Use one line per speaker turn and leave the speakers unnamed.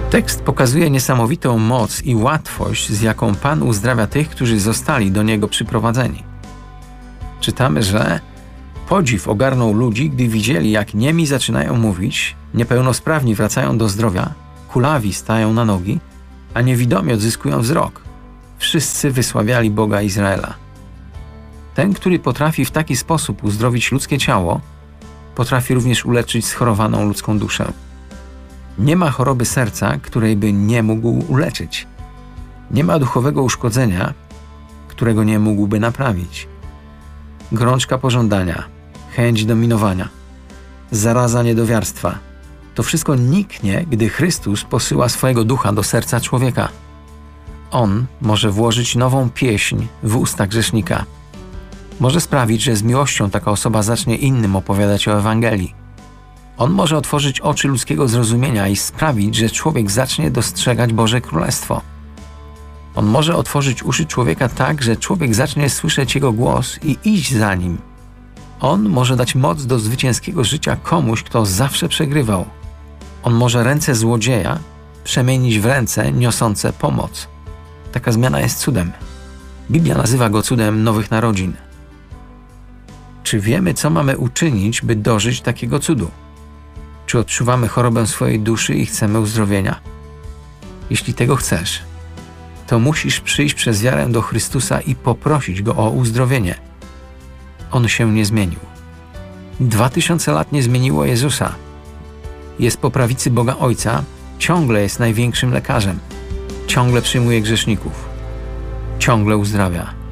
Tekst pokazuje niesamowitą moc i łatwość, z jaką Pan uzdrawia tych, którzy zostali do Niego przyprowadzeni. Czytamy, że podziw ogarnął ludzi, gdy widzieli, jak niemi zaczynają mówić, niepełnosprawni wracają do zdrowia, kulawi stają na nogi, a niewidomi odzyskują wzrok. Wszyscy wysławiali Boga Izraela. Ten, który potrafi w taki sposób uzdrowić ludzkie ciało, potrafi również uleczyć schorowaną ludzką duszę. Nie ma choroby serca, której by nie mógł uleczyć. Nie ma duchowego uszkodzenia, którego nie mógłby naprawić. Gorączka pożądania, chęć dominowania, zaraza niedowiarstwa. To wszystko niknie, gdy Chrystus posyła swojego ducha do serca człowieka. On może włożyć nową pieśń w usta grzesznika. Może sprawić, że z miłością taka osoba zacznie innym opowiadać o Ewangelii. On może otworzyć oczy ludzkiego zrozumienia i sprawić, że człowiek zacznie dostrzegać Boże Królestwo. On może otworzyć uszy człowieka tak, że człowiek zacznie słyszeć Jego głos i iść za Nim. On może dać moc do zwycięskiego życia komuś, kto zawsze przegrywał. On może ręce złodzieja przemienić w ręce niosące pomoc. Taka zmiana jest cudem. Biblia nazywa go cudem nowych narodzin. Czy wiemy, co mamy uczynić, by dożyć takiego cudu? Czy odczuwamy chorobę swojej duszy i chcemy uzdrowienia? Jeśli tego chcesz, to musisz przyjść przez wiarę do Chrystusa i poprosić Go o uzdrowienie. On się nie zmienił. 2000 lat nie zmieniło Jezusa. Jest po prawicy Boga Ojca, ciągle jest największym lekarzem. Ciągle przyjmuje grzeszników. Ciągle uzdrawia.